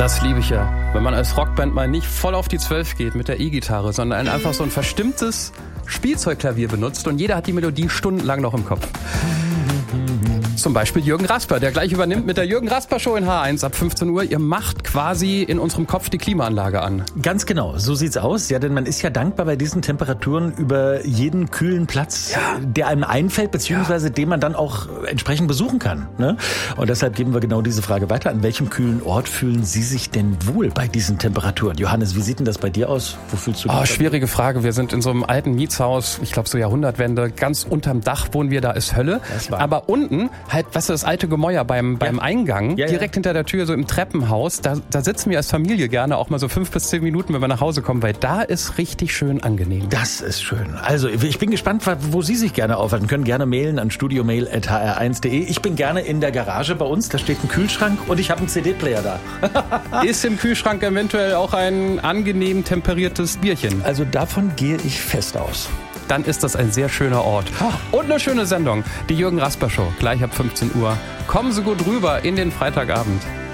Das liebe ich ja, wenn man als Rockband mal nicht voll auf die 12 geht mit der E-Gitarre, sondern einfach so ein verstimmtes Spielzeugklavier benutzt und jeder hat die Melodie stundenlang noch im Kopf. Zum Beispiel Jürgen Rasper, der gleich übernimmt mit der Jürgen Rasper Show in H1 ab 15 Uhr. Ihr macht quasi in unserem Kopf die Klimaanlage an. Ganz genau, so sieht's aus. Ja, denn man ist ja dankbar bei diesen Temperaturen über jeden kühlen Platz, der einem einfällt, beziehungsweise den man dann auch entsprechend besuchen kann. Ne? Und deshalb geben wir genau diese Frage weiter. An welchem kühlen Ort fühlen Sie sich denn wohl bei diesen Temperaturen? Johannes, wie sieht denn das bei dir aus? Wo fühlst du dich? Schwierige Frage. Wir sind in so einem alten Mietshaus, ich glaube so Jahrhundertwende, ganz unterm Dach wohnen wir, da ist Hölle. Aber unten halt, weißt du, das alte Gemäuer beim Eingang, direkt hinter der Tür, so im Treppenhaus, da sitzen wir als Familie gerne auch mal so 5 bis 10 Minuten, wenn wir nach Hause kommen, weil da ist richtig schön angenehm. Das ist schön. Also, ich bin gespannt, wo Sie sich gerne aufhalten können. Gerne mailen an studiomail@hr1.de. Ich bin gerne in der Garage bei uns, da steht ein Kühlschrank und ich habe einen CD-Player da. Ist im Kühlschrank eventuell auch ein angenehm temperiertes Bierchen? Also davon gehe ich fest aus. Dann ist das ein sehr schöner Ort. Und eine schöne Sendung. Die Jürgen Rasper Show, gleich ab 15 Uhr. Kommen Sie gut rüber in den Freitagabend.